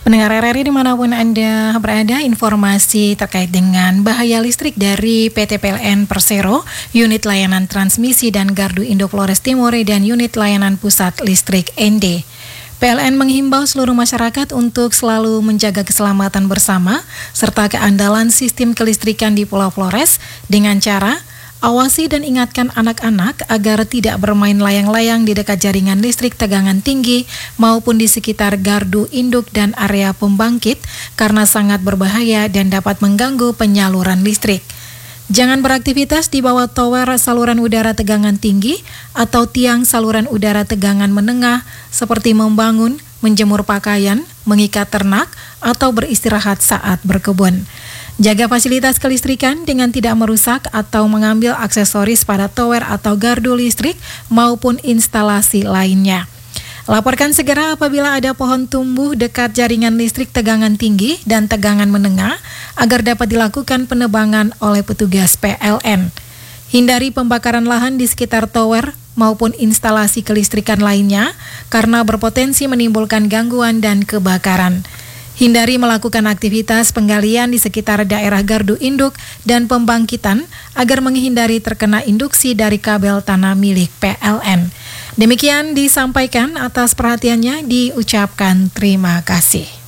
Pendengar RRI dimanapun Anda berada, informasi terkait dengan bahaya listrik dari PT PLN Persero, Unit Layanan Transmisi dan Gardu Indo Flores Timore dan Unit Layanan Pusat Listrik ND. PLN menghimbau seluruh masyarakat untuk selalu menjaga keselamatan bersama serta keandalan sistem kelistrikan di Pulau Flores dengan cara awasi dan ingatkan anak-anak agar tidak bermain layang-layang di dekat jaringan listrik tegangan tinggi maupun di sekitar gardu induk dan area pembangkit karena sangat berbahaya dan dapat mengganggu penyaluran listrik. Jangan beraktivitas di bawah tower saluran udara tegangan tinggi atau tiang saluran udara tegangan menengah seperti membangun, menjemur pakaian, mengikat ternak, atau beristirahat saat berkebun. Jaga fasilitas kelistrikan dengan tidak merusak atau mengambil aksesoris pada tower atau gardu listrik maupun instalasi lainnya. Laporkan segera apabila ada pohon tumbuh dekat jaringan listrik tegangan tinggi dan tegangan menengah agar dapat dilakukan penebangan oleh petugas PLN. Hindari pembakaran lahan di sekitar tower maupun instalasi kelistrikan lainnya karena berpotensi menimbulkan gangguan dan kebakaran. Hindari melakukan aktivitas penggalian di sekitar daerah gardu induk dan pembangkitan agar menghindari terkena induksi dari kabel tanah milik PLN. Demikian disampaikan, atas perhatiannya diucapkan terima kasih.